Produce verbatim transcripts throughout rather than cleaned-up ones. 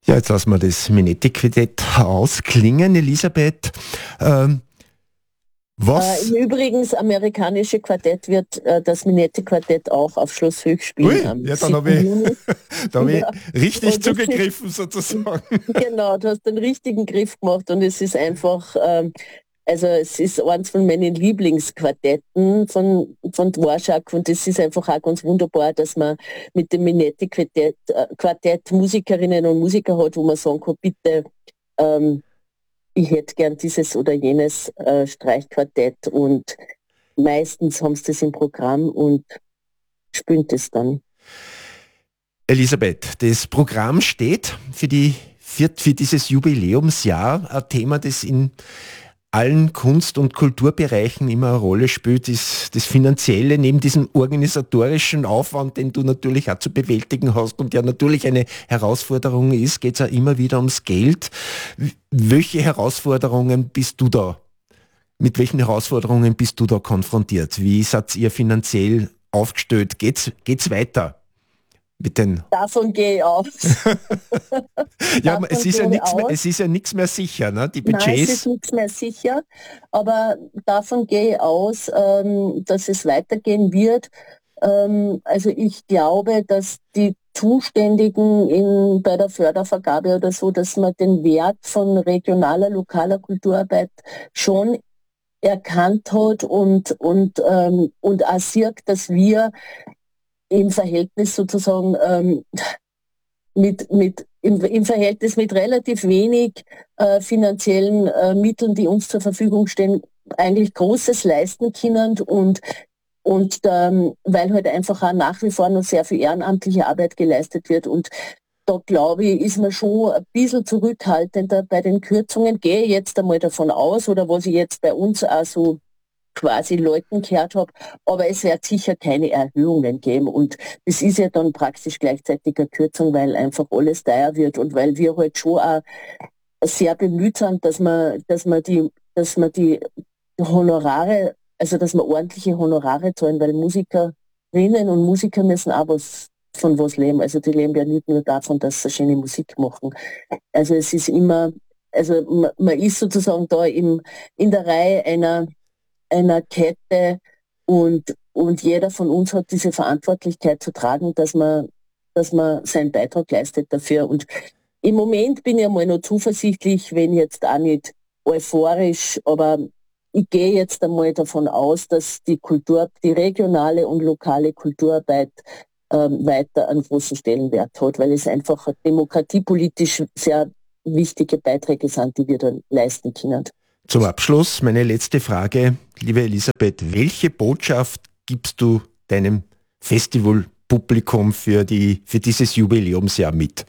Ja, jetzt lassen wir das Minetti-Quartett ausklingen, Elisabeth. Ähm, was? Äh, Im Übrigen, das amerikanische Quartett wird äh, das Minetti-Quartett auch auf Schloss Höch spielen Ui, am ja, dann habe siebten Juni. ich, da hab ich Ja. richtig Und das zugegriffen ist, sozusagen. genau, du hast den richtigen Griff gemacht und es ist einfach, ähm, also es ist eins von meinen Lieblingsquartetten von, von Dvorak und es ist einfach auch ganz wunderbar, dass man mit dem Minetti-Quartett äh, Quartett Musikerinnen und Musiker hat, wo man sagen kann, bitte, ähm, ich hätte gern dieses oder jenes äh, Streichquartett und meistens haben sie das im Programm und spielen das dann. Elisabeth, das Programm steht für, die, für, für dieses Jubiläumsjahr. Ein Thema, das in allen Kunst- und Kulturbereichen immer eine Rolle spielt, ist das Finanzielle, neben diesem organisatorischen Aufwand, den du natürlich auch zu bewältigen hast und der natürlich eine Herausforderung ist, geht es auch immer wieder ums Geld. Welche Herausforderungen bist du da? Mit welchen Herausforderungen bist du da konfrontiert? Wie seid ihr finanziell aufgestellt? Geht's, geht's weiter? Mit den Davon gehe ich aus. ja, es Davon ist ja gehe ich nichts mehr, aus. es ist ja nichts mehr sicher, ne? Die Nein, es ist Budgets. nichts mehr sicher, aber davon gehe ich aus, ähm, dass es weitergehen wird. Ähm, also ich glaube, dass die Zuständigen in, bei der Fördervergabe oder so, dass man den Wert von regionaler, lokaler Kulturarbeit schon erkannt hat und, und, ähm, und auch sieht, dass wir im Verhältnis sozusagen ähm, mit, mit im, im Verhältnis mit relativ wenig äh, finanziellen äh, Mitteln, die uns zur Verfügung stehen, eigentlich Großes leisten können und und ähm, weil halt einfach auch nach wie vor noch sehr viel ehrenamtliche Arbeit geleistet wird und da glaube ich, ist man schon ein bisschen zurückhaltender bei den Kürzungen. Gehe ich jetzt einmal davon aus oder was ich jetzt bei uns auch so quasi Leuten gehört habe, aber es wird sicher keine Erhöhungen geben und das ist ja dann praktisch gleichzeitig eine Kürzung, weil einfach alles teuer wird und weil wir halt schon auch sehr bemüht sind, dass man, dass man die, dass man die Honorare, also dass man ordentliche Honorare zahlen, weil Musikerinnen und Musiker müssen auch was von was leben. Also die leben ja nicht nur davon, dass sie schöne Musik machen. Also es ist immer, also man, man ist sozusagen da im, in der Reihe einer einer Kette und, und jeder von uns hat diese Verantwortlichkeit zu tragen, dass man, dass man seinen Beitrag leistet dafür. Und im Moment bin ich einmal noch zuversichtlich, wenn jetzt auch nicht euphorisch, aber ich gehe jetzt einmal davon aus, dass die Kultur, die regionale und lokale Kulturarbeit ähm, weiter einen großen Stellenwert hat, weil es einfach demokratiepolitisch sehr wichtige Beiträge sind, die wir dann leisten können. Zum Abschluss meine letzte Frage, liebe Elisabeth, welche Botschaft gibst du deinem Festivalpublikum für, die, für dieses Jubiläumsjahr mit?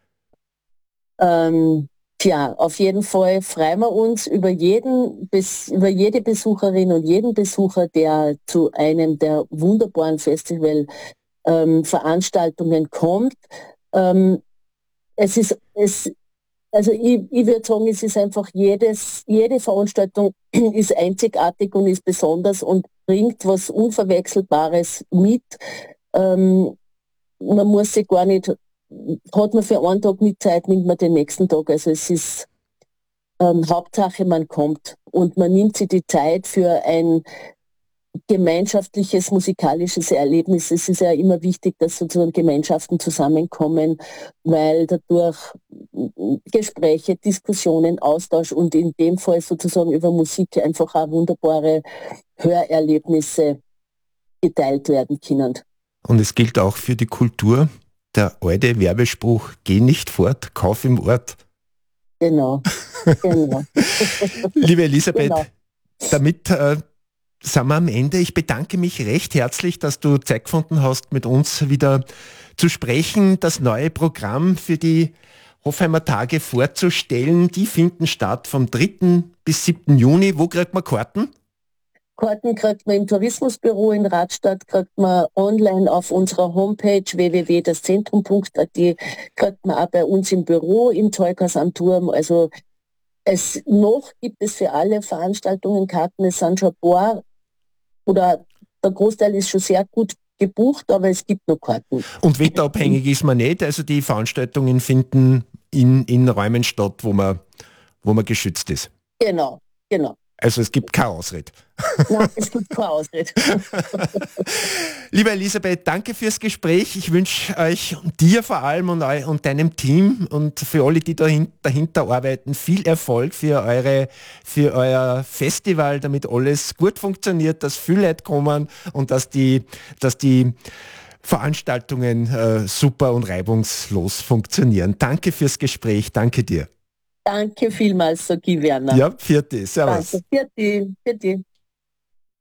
Ähm, tja, auf jeden Fall freuen wir uns über jeden, Bes über jede Besucherin und jeden Besucher, der zu einem der wunderbaren Festivalveranstaltungen ähm, kommt. Ähm, es ist, es, also ich, ich würde sagen, es ist einfach jedes, jede Veranstaltung ist einzigartig und ist besonders und bringt was Unverwechselbares mit. Ähm, man muss sich gar nicht, hat man für einen Tag nicht Zeit, nimmt man den nächsten Tag. Also es ist ähm, Hauptsache, man kommt und man nimmt sich die Zeit für ein gemeinschaftliches musikalisches Erlebnis. Es ist ja immer wichtig, dass sozusagen Gemeinschaften zusammenkommen, weil dadurch Gespräche, Diskussionen, Austausch und in dem Fall sozusagen über Musik einfach auch wunderbare Hörerlebnisse geteilt werden können. Und es gilt auch für die Kultur, der alte Werbespruch, geh nicht fort, kauf im Ort. Genau, genau. Liebe Elisabeth, genau. damit äh, sind wir am Ende. Ich bedanke mich recht herzlich, dass du Zeit gefunden hast, mit uns wieder zu sprechen, das neue Programm für die Hofheimer Tage vorzustellen. Die finden statt vom dritten bis siebten Juni. Wo kriegt man Karten? Karten kriegt man im Tourismusbüro in Radstadt, kriegt man online auf unserer Homepage w w w punkt das zentrum punkt a t, kriegt man auch bei uns im Büro im Zeughaus am Turm. Also es noch gibt es für alle Veranstaltungen Karten. Es sind schon ein paar oder der Großteil ist schon sehr gut gebucht, aber es gibt noch Karten. Und wetterabhängig ist man nicht. Also die Veranstaltungen finden in, in Räumen statt, wo man, wo man geschützt ist. Genau, genau. Also es gibt keine Ausrede. Nein, es gibt keine Ausrede. Liebe Elisabeth, danke fürs Gespräch. Ich wünsche euch, dir vor allem und, eu und deinem Team und für alle, die dahin, dahinter arbeiten, viel Erfolg für, eure, für euer Festival, damit alles gut funktioniert, dass viele Leute kommen und dass die, dass die Veranstaltungen äh, super und reibungslos funktionieren. Danke fürs Gespräch, danke dir. Danke vielmals, Sogi Werner. Ja, vierte, servus. Danke, vierte, vierte.